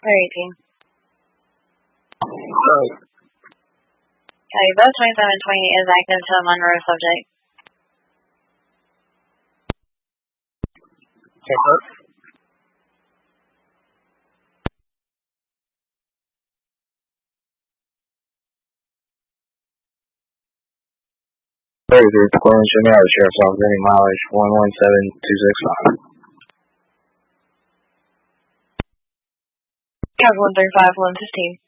Very 18. Right. Okay, both 27 and 20 is active to a Monroe subject. Check up. It's Glen Chanel, Sheriff's Office, any mileage 117265. Code 135, 115.